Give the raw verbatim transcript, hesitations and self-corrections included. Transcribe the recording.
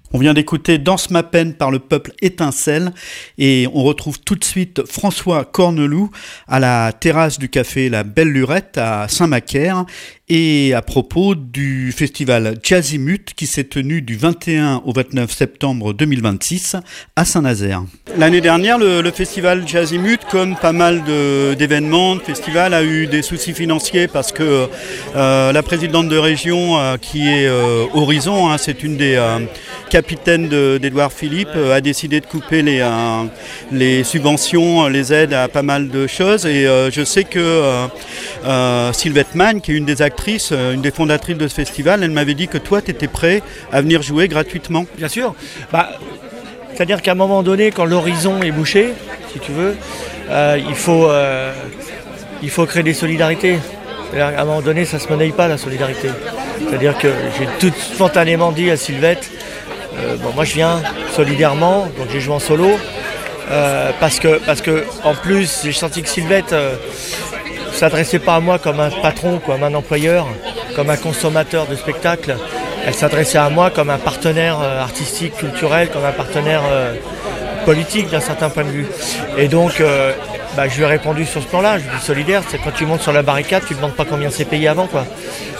On vient d'écouter Danse ma peine par le peuple Étincelle et on retrouve tout de suite François Corneloup à la terrasse du café La Belle Lurette à Saint-Macaire et à propos du festival Jazzimut qui s'est tenu du vingt et un au vingt-neuf septembre deux mille vingt-six à Saint-Nazaire. L'année dernière, le, le festival Jazzimut, comme pas mal de, d'événements, de festivals, a eu des soucis financiers parce que euh, la présidente de région euh, qui est euh, Horizon, hein, c'est une des euh, capitaines de, d'Édouard Philippe, euh, a décidé de couper les, euh, les subventions, les aides à pas mal de choses et euh, je sais que euh, euh, Sylvette Mann, qui est une des actrices, une des fondatrices de ce festival, elle m'avait dit que toi, tu étais prêt à venir jouer gratuitement. Bien sûr. Bah, c'est-à-dire qu'à un moment donné, quand l'horizon est bouché, si tu veux, euh, il, faut, euh, il faut créer des solidarités. C'est-à-dire qu'à un moment donné, ça ne se monnaie pas, la solidarité. C'est-à-dire que j'ai tout spontanément dit à Sylvette, euh, bon, moi je viens solidairement, donc j'ai joué en solo, euh, parce, que, parce que en plus, j'ai senti que Sylvette... Euh, ne s'adressait pas à moi comme un patron, comme un employeur, comme un consommateur de spectacles. Elle s'adressait à moi comme un partenaire artistique, culturel, comme un partenaire euh, politique d'un certain point de vue. Et donc, euh, bah, je lui ai répondu sur ce plan-là. Je lui ai dit solidaire, c'est quand tu montes sur la barricade, tu ne demandes pas combien c'est payé avant, quoi.